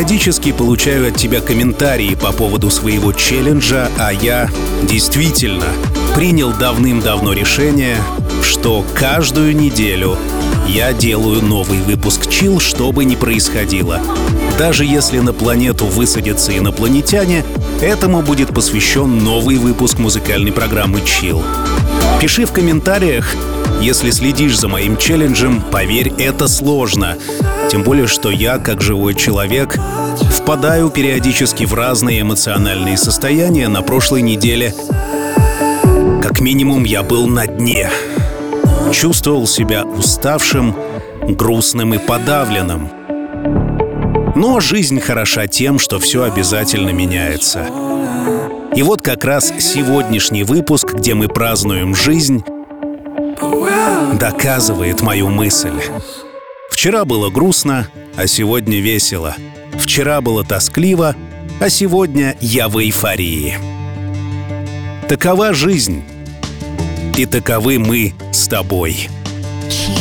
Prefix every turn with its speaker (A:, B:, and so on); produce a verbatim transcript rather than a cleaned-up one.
A: Периодически получаю от тебя комментарии по поводу своего челленджа, а я действительно принял давным-давно решение, что каждую неделю я делаю новый выпуск Chill, что бы ни происходило. Даже если на планету высадятся инопланетяне, этому будет посвящен новый выпуск музыкальной программы Chill. Пиши в комментариях, если следишь за моим челленджем, поверь, это сложно. Тем более, что я, как живой человек, впадаю периодически в разные эмоциональные состояния. На прошлой неделе, как минимум, я был на дне. Чувствовал себя уставшим, грустным и подавленным. Но жизнь хороша тем, что все обязательно меняется. И вот как раз сегодняшний выпуск, где мы празднуем жизнь, доказывает мою мысль. Вчера было грустно, а сегодня весело. Вчера было тоскливо, а сегодня я в эйфории. Такова жизнь. И таковы мы с тобой.
B: Chill.